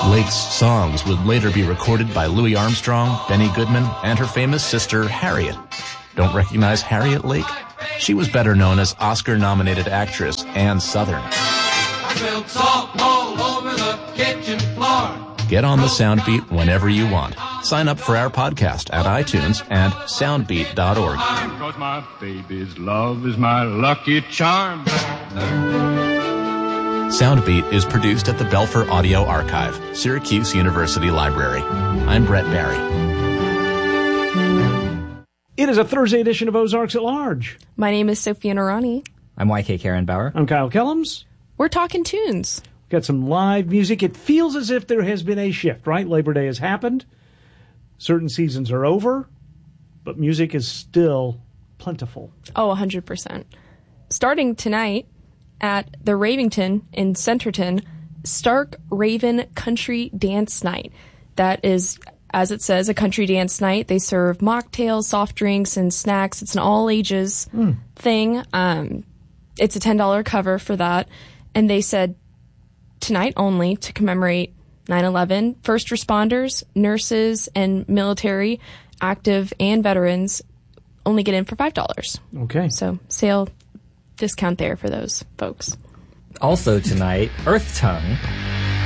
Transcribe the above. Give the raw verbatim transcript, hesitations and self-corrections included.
Lake's songs would later be recorded by Louis Armstrong, Benny Goodman, and her famous sister, Harriet. Don't recognize Harriet Lake? She was better known as Oscar-nominated actress Ann Sothern. I spilled salt all over the kitchen floor. Get on the Soundbeat whenever you want. Sign up for our podcast at iTunes and soundbeat dot org. Because my baby's love is my lucky charm. Soundbeat is produced at the Belfer Audio Archive, Syracuse University Library. I'm Brett Barry. It is a Thursday edition of Ozarks at Large. My name is Sophia Narani. I'm Y K Karen Bauer. I'm Kyle Kellums. We're talking tunes. We've got some live music. It feels as if there has been a shift, right? Labor Day has happened. Certain seasons are over, but music is still plentiful. Oh, one hundred percent. Starting tonight at the Ravington in Centerton, Stark Raven Country Dance Night. That is, as it says, a country dance night. They serve mocktails, soft drinks, and snacks. It's an all-ages mm. thing. Um, it's a ten dollars cover for that. And they said tonight only, to commemorate nine eleven, first responders, nurses, and military, active and veterans, only get in for five dollars. Okay. So sale discount there for those folks. Also tonight, Earth Tongue